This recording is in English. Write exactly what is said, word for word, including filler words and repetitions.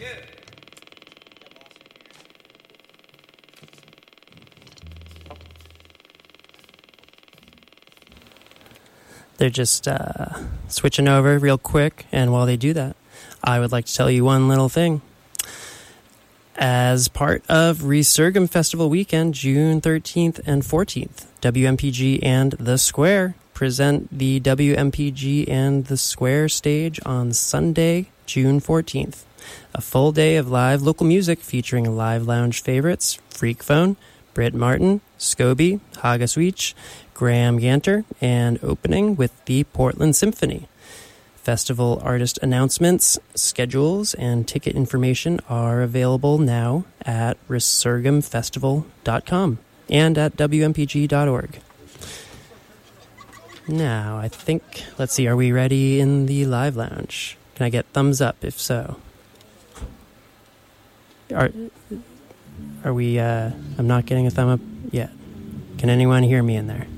They're just uh, switching over real quick, and while they do that, I would like to tell you one little thing. As part of Resurgam Festival Weekend, June thirteenth and fourteenth, W M P G and The Square present the W M P G and The Square stage on Sunday, June fourteenth. A full day of live local music featuring live lounge favorites, Freak Phone, Britt Martin, Scobie, Hagasweech, Graham Ganter, and opening with the Portland Symphony. Festival artist announcements, schedules, and ticket information are available now at resurgam festival dot com and at w m p g dot org. Now, I think, let's see, are we ready in the live lounge? Can I get thumbs up if so? Are, are we, uh, I'm not getting a thumb up yet. Can anyone hear me in there?